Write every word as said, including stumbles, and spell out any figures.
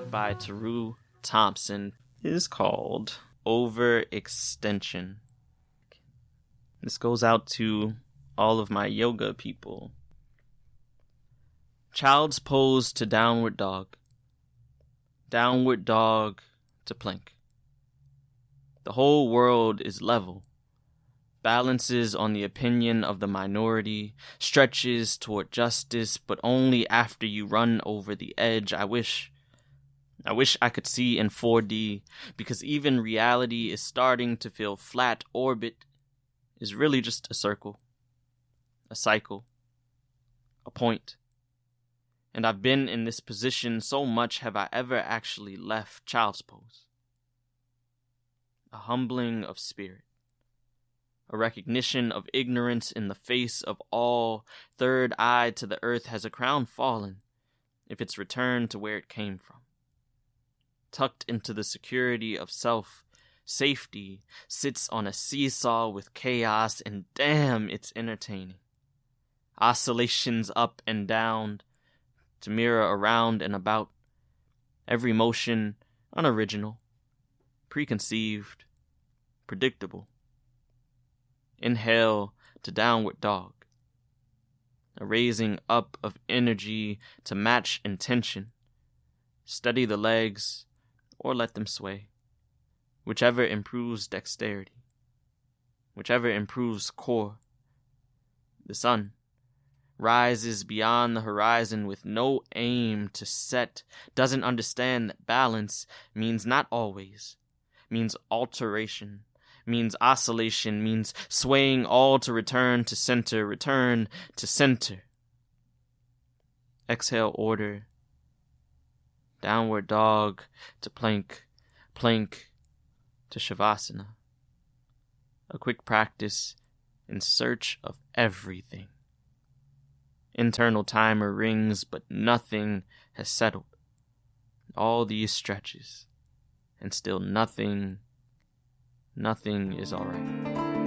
by Taru Thompson is called Overextension. This goes out to all of my yoga people. Child's pose to downward dog. Downward dog to plank. The whole world is level. Balances on the opinion of the minority, stretches toward justice, but only after you run over the edge. I wish, I wish I could see in four D, because even reality is starting to feel flat. Orbit is really just a circle, a cycle, a point. And I've been in this position so much, have I ever actually left child's pose? A humbling of spirit. A recognition of ignorance in the face of all. Third eye to the earth. Has a crown fallen, if it's returned to where it came from? Tucked into the security of self, safety sits on a seesaw with chaos, and damn, it's entertaining. Oscillations up and down, to mirror around and about. Every motion unoriginal, preconceived, predictable. Inhale to downward dog. A raising up of energy to match intention. Steady the legs or let them sway. Whichever improves dexterity. Whichever improves core. The sun rises beyond the horizon with no aim to set. Doesn't understand that balance means not always. Means alteration. Means oscillation, means swaying all to return to center, return to center. Exhale, order. Downward dog to plank, plank to shavasana. A quick practice in search of everything. Internal timer rings, but nothing has settled. All these stretches, and still nothing Nothing is all right.